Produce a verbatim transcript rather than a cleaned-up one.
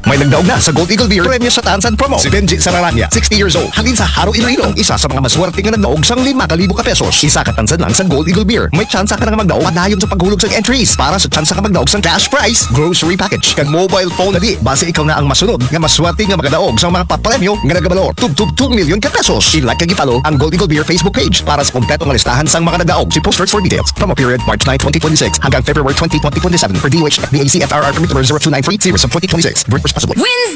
May nagdaog na sa Gold Eagle Beer Premio sa Tansan Promo. Si Benji Sararanya, sixty years old, halin sa Haro Iloilo. Isa sa mga maswerte nga nagdaog sang lima kalibo ka pesos. Isa ka tansan lang sa Gold Eagle Beer. May tsansa ka na nga magdaog padayon sa paghulog sa entries. Para sa tsansa ka magdaog sa cash prize, grocery package, kag mobile phone na di. Base ikaw na ang masunod nga maswerte nga magdaog sa mga papremyo nga nagabalor. Tub-tub two million ka pesos. I-like kag i-follow ang Gold Eagle Beer Facebook page para sa kompleto nga listahan sang mga nagdaog. See posters for details. Promo period March ninth, twenty twenty-six hanggang February twentieth, twenty twenty-seven for D O H F B A C F R R permit number zero two nine three zero sub twenty twenty-six. Drink responsibly. Wins